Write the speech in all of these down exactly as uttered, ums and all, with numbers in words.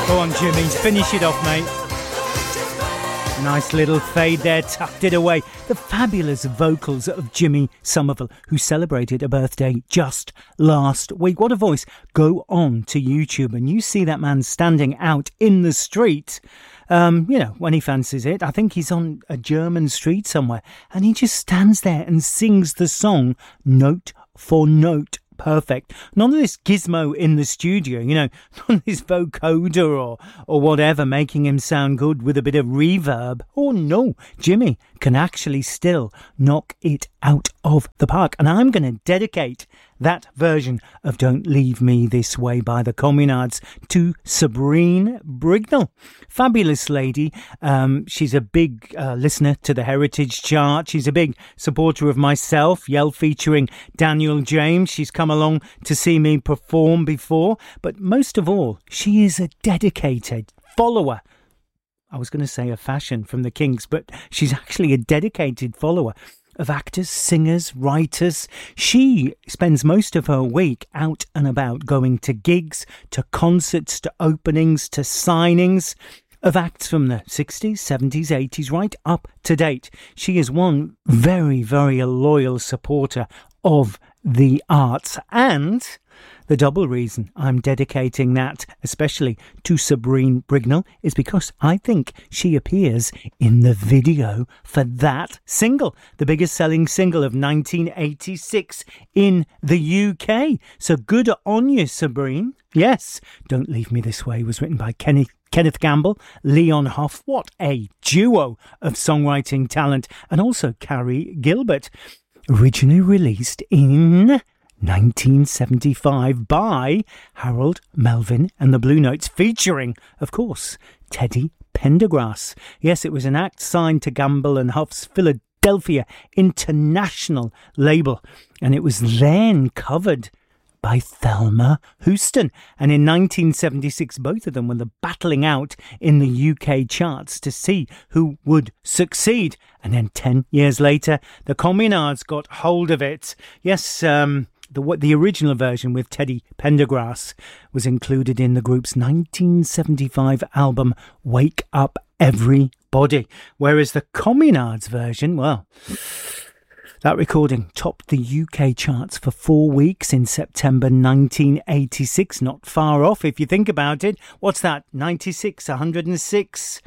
Go on, Jimmy, finish it off, mate. Nice little fade there, tucked it away. The fabulous vocals of Jimmy Somerville, who celebrated a birthday just last week. What a voice. Go on to YouTube and you see that man standing out in the street, um, you know, when he fancies it. I think he's on a German street somewhere, and he just stands there and sings the song note for note. Perfect. None of this gizmo in the studio, you know, none of this vocoder or, or whatever making him sound good with a bit of reverb. Oh no, Jimmy can actually still knock it out of the park. And I'm going to dedicate that version of Don't Leave Me This Way by the Communards to Sabrine Brignall. Fabulous lady. Um, she's a big uh, listener to the Heritage Chart. She's a big supporter of myself, Yell featuring Daniel James. She's come along to see me perform before. But most of all, she is a dedicated follower. I was going to say a fashion from the Kinks, but she's actually a dedicated follower of actors, singers, writers. She spends most of her week out and about, going to gigs, to concerts, to openings, to signings of acts from the sixties, seventies, eighties, right up to date. She is one very, very loyal supporter of the arts, and the double reason I'm dedicating that especially to Sabrine Brignall is because I think she appears in the video for that single, the biggest selling single of nineteen eighty-six in the U K. So good on you, Sabrine. Yes, Don't Leave Me This Way was written by Kenny Kenneth Gamble, Leon Huff. What a duo of songwriting talent. And also Carrie Gilbert. Originally released in nineteen seventy-five by Harold Melvin and the Blue Notes, featuring, of course, Teddy Pendergrass. Yes, it was an act signed to Gamble and Huff's Philadelphia International label, and it was then covered by Thelma Houston. And in nineteen seventy-six, both of them were battling out in the U K charts to see who would succeed. And then ten years later, the Communards got hold of it. Yes, um, the the original version with Teddy Pendergrass was included in the group's nineteen seventy-five album Wake Up Everybody. Whereas the Communards version, well, that recording topped the U K charts for four weeks in September nineteen eighty-six. Not far off if you think about it. What's that? ninety-six, one hundred six.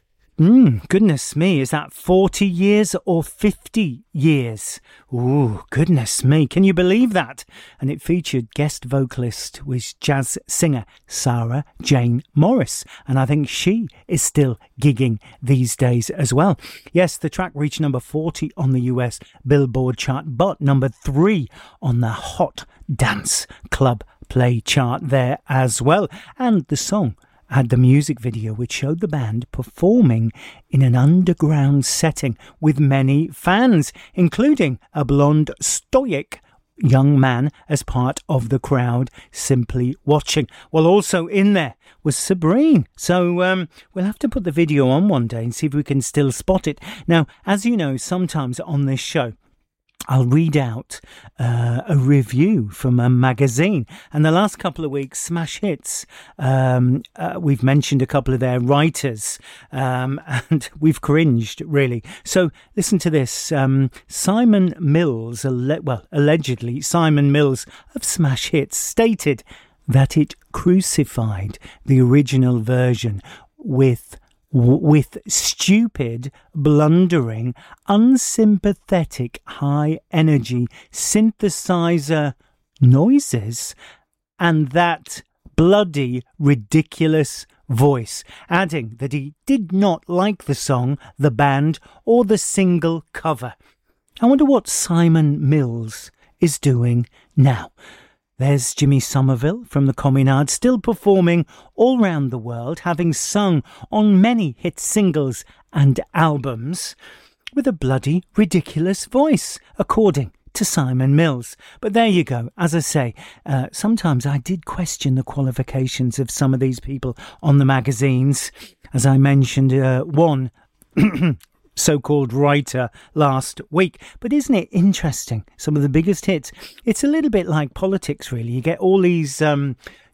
Mm, goodness me, is that forty years or fifty years? Ooh, goodness me, can you believe that? And it featured guest vocalist with jazz singer Sarah Jane Morris, and I think she is still gigging these days as well. Yes, the track reached number forty on the U S Billboard chart, but number three on the Hot Dance Club Play chart there as well. And the song had the music video which showed the band performing in an underground setting with many fans, including a blonde, stoic young man as part of the crowd simply watching. Well, also in there was Sabrine. So um, we'll have to put the video on one day and see if we can still spot it. Now, as you know, sometimes on this show, I'll read out uh, a review from a magazine. And the last couple of weeks, Smash Hits, um, uh, we've mentioned a couple of their writers, um, and we've cringed, really. So listen to this. Um, Simon Mills, alle- well, allegedly, Simon Mills of Smash Hits stated that it crucified the original version with with stupid, blundering, unsympathetic, high-energy synthesizer noises and that bloody, ridiculous voice, adding that he did not like the song, the band, or the single cover. I wonder what Simon Mills is doing now. There's Jimmy Somerville from the Communards, still performing all round the world, having sung on many hit singles and albums, with a bloody ridiculous voice, according to Simon Mills. But there you go. As I say, uh, sometimes I did question the qualifications of some of these people on the magazines. As I mentioned, uh, one so-called writer last week. But isn't it interesting? Some of the biggest hits. It's a little bit like politics, really. You get all these, um,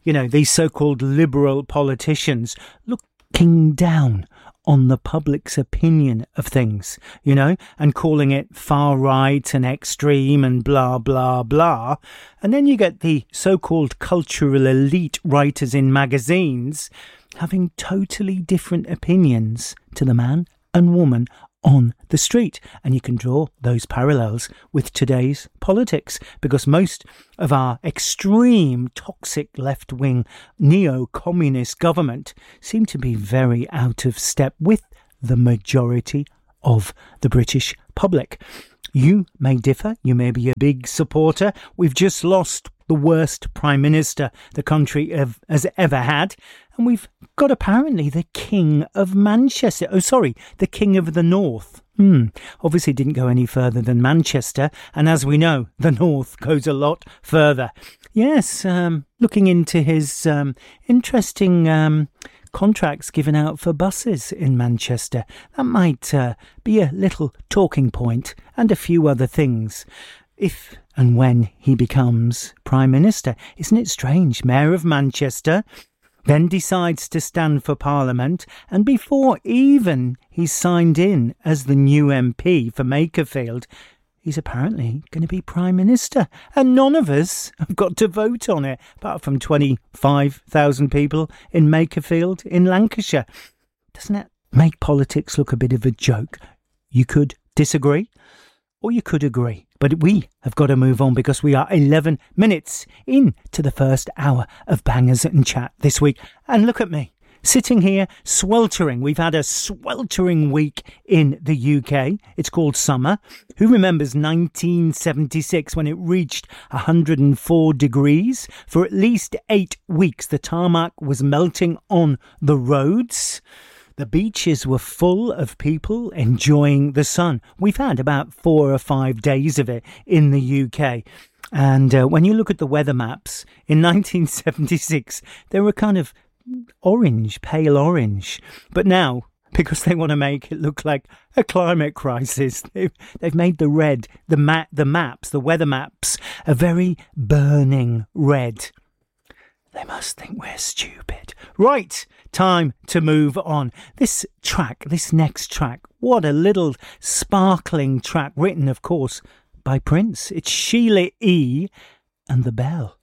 you know, these so-called liberal politicians looking down on the public's opinion of things, you know, and calling it far right and extreme and blah, blah, blah. And then you get the so-called cultural elite writers in magazines having totally different opinions to the man and woman on the street. And you can draw those parallels with today's politics, because most of our extreme toxic left-wing neo-communist government seem to be very out of step with the majority of the British public. You may differ, you may be a big supporter. We've just lost the worst Prime Minister the country have, has ever had. And we've got apparently the King of Manchester. Oh, sorry, the King of the North. Hmm. Obviously didn't go any further than Manchester. And as we know, the North goes a lot further. Yes, um, looking into his um, interesting um, contracts given out for buses in Manchester. That might uh, be a little talking point, and a few other things, if and when he becomes Prime Minister. Isn't it strange? Mayor of Manchester, then decides to stand for Parliament, and before even he's signed in as the new M P for Makerfield, he's apparently going to be Prime Minister. And none of us have got to vote on it, apart from twenty-five thousand people in Makerfield in Lancashire. Doesn't it make politics look a bit of a joke? You could disagree, or you could agree. But we have got to move on, because we are eleven minutes into the first hour of Bangers and Chat this week. And look at me, sitting here sweltering. We've had a sweltering week in the U K. It's called summer. Who remembers nineteen seventy-six, when it reached one hundred four degrees? For at least eight weeks, the tarmac was melting on the roads. The beaches were full of people enjoying the sun. We've had about four or five days of it in the U K. And uh, when you look at the weather maps, in nineteen seventy-six, they were kind of orange, pale orange. But now, because they want to make it look like a climate crisis, they've, they've made the red, the, ma- the maps, the weather maps, a very burning red. They must think we're stupid. Right, time to move on. This track, this next track, what a little sparkling track, written, of course, by Prince. It's Sheila E. and the Belle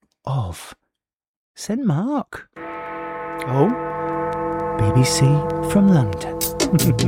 of Saint Mark. Oh, B B C from London.